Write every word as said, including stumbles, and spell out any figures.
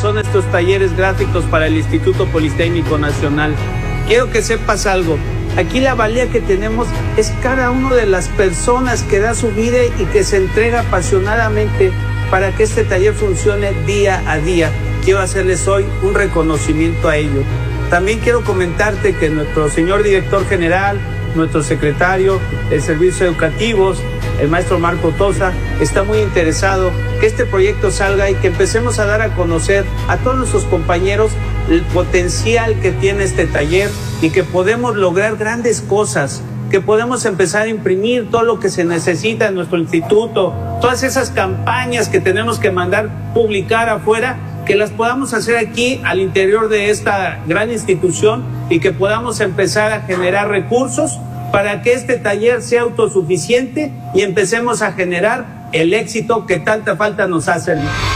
son estos talleres gráficos para el Instituto Politécnico Nacional. Quiero que sepas algo. Aquí la valía que tenemos es cada una de las personas que da su vida y que se entrega apasionadamente para que este taller funcione día a día. Quiero hacerles hoy un reconocimiento a ello. También quiero comentarte que nuestro señor director general, nuestro secretario de Servicios Educativos, el maestro Marco Tosa, está muy interesado que este proyecto salga y que empecemos a dar a conocer a todos nuestros compañeros el potencial que tiene este taller y que podemos lograr grandes cosas, que podemos empezar a imprimir todo lo que se necesita en nuestro instituto, todas esas campañas que tenemos que mandar publicar afuera, que las podamos hacer aquí al interior de esta gran institución y que podamos empezar a generar recursos para que este taller sea autosuficiente y empecemos a generar el éxito que tanta falta nos hace.